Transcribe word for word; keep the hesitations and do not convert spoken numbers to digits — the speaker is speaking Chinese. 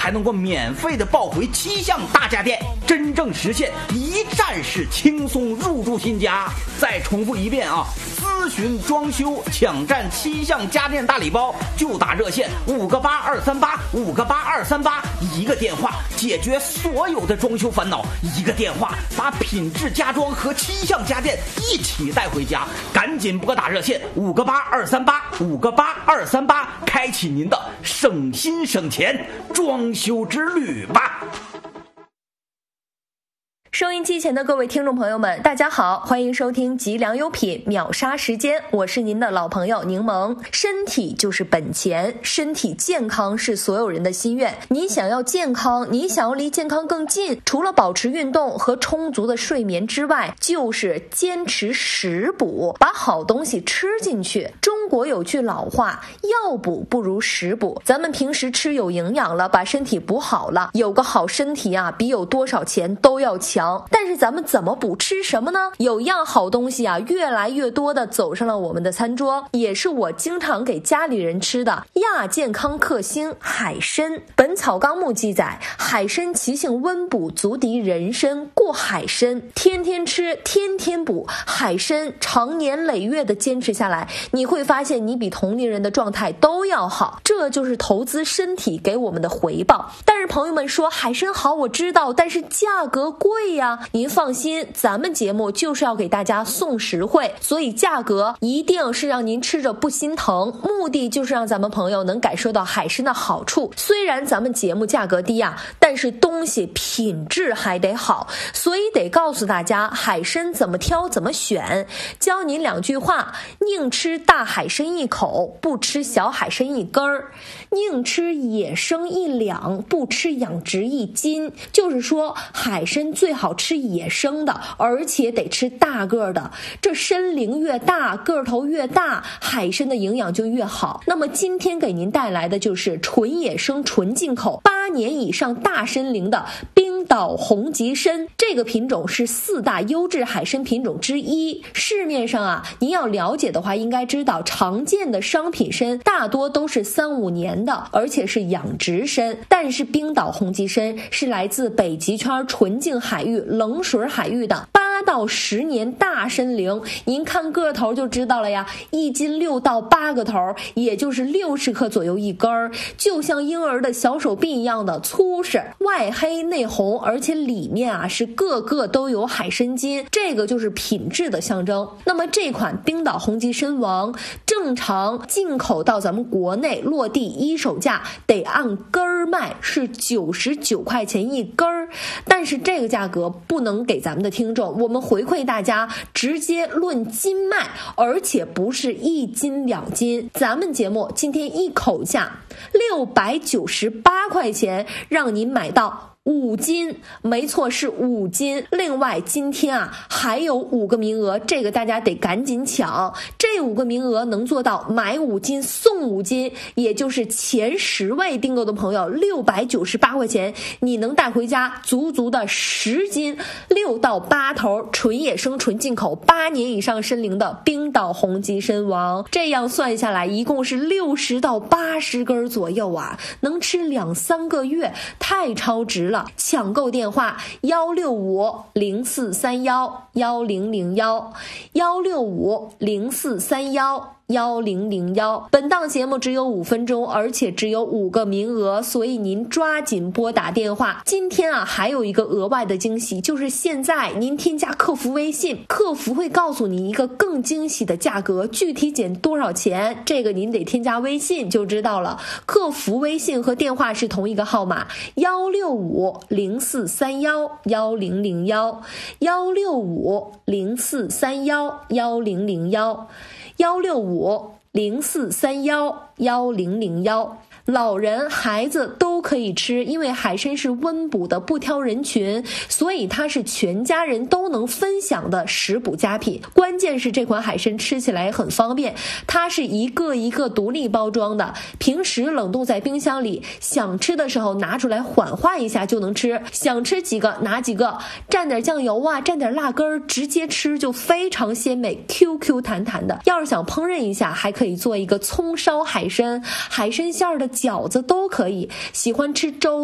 还能够免费的抱回七项大家电，真正实现一站式轻松入住新家。再重复一遍啊，咨询装修抢占七项家电大礼包，就打热线五个八二三八五个八二三八，一个电话解决所有的装修烦恼，一个电话把品质家装和七项家电一起带回家。赶紧拨打热线五个八二三八五个八二三八，开启您的省心省钱装修之旅吧。 收音机前的各位听众朋友们，大家好，欢迎收听吉良优品秒杀时间，我是您的老朋友柠檬。身体就是本钱，身体健康是所有人的心愿。你想要健康，你想要离健康更近，除了保持运动和充足的睡眠之外，就是坚持食补，把好东西吃进去。中国有句老话，药补不如食补。咱们平时吃有营养了，把身体补好了，有个好身体啊，比有多少钱都要强。但是咱们怎么补，吃什么呢？有一样好东西啊，越来越多的走上了我们的餐桌，也是我经常给家里人吃的亚健康克星海参。本草纲目记载，海参其性温补，足敌人参，故海参天天吃，天天补。海参长年累月的坚持下来，你会发现你比同龄人的状态都要好，这就是投资身体给我们的回报。但是朋友们说海参好，我知道，但是价格贵呀，您放心，咱们节目就是要给大家送实惠，所以价格一定是让您吃着不心疼，目的就是让咱们朋友能感受到海参的好处。虽然咱们节目价格低呀，但是东西品质还得好，所以得告诉大家海参怎么挑怎么选。教您两句话：宁吃大海参一口，不吃小海参一根儿；宁吃野生一两，不吃养殖一斤。就是说海参最好吃野生的，而且得吃大个的，这参龄越大，个头越大，海参的营养就越好。那么今天给您带来的就是纯野生纯进口八年以上大参龄的冰岛红极参，这个品种是四大优质海参品种之一。市面上啊，您要了解的话应该知道，常见的商品参大多都是三五年的，而且是养殖参，但是冰岛红极参是来自北极圈纯净海域冷水海域的八到十年大参龄，您看个头就知道了呀，一斤六到八个头，也就是六十克左右一根儿，就像婴儿的小手臂一样的粗实，外黑内红，而且里面啊是个个都有海参筋，这个就是品质的象征。那么这款冰岛红极参王正常进口到咱们国内落地一手价得按根儿卖，是九十九块钱一根儿，但是这个价格不能给咱们的听众，我们回馈大家直接论斤卖，而且不是一斤两斤。咱们节目今天一口价六百九十八块钱，让您买到五斤，没错，是五斤。另外今天啊还有五个名额，这个大家得赶紧抢，这五个名额能做到买五斤送五斤，也就是前十位订购的朋友六百九十八块钱，你能带回家足足的十斤六到八头纯野生纯进口八年以上参龄的冰岛红极参王。这样算下来一共是六十到八十根左右啊，能吃两三个月，太超值了。抢购电话幺六五零四三幺幺零零幺幺六五零四三幺幺零零幺。本档节目只有五分钟，而且只有五个名额，所以您抓紧拨打电话。今天啊还有一个额外的惊喜，就是现在您添加客服微信，客服会告诉你一个更惊喜的价格，具体减多少钱，这个您得添加微信就知道了。客服微信和电话是同一个号码幺六五零四三幺幺零零幺幺六五零四三幺幺零零幺幺六五零四三幺幺零零幺。老人孩子都可以吃，因为海参是温补的，不挑人群，所以它是全家人都能分享的食补佳品。关键是这款海参吃起来也很方便，它是一个一个独立包装的，平时冷冻在冰箱里，想吃的时候拿出来缓化一下就能吃，想吃几个拿几个，蘸点酱油啊，蘸点辣根，直接吃就非常鲜美 Q Q 弹弹的。要是想烹饪一下，还可以做一个葱烧海参，海参馅儿的饺子都可以。喜欢吃粥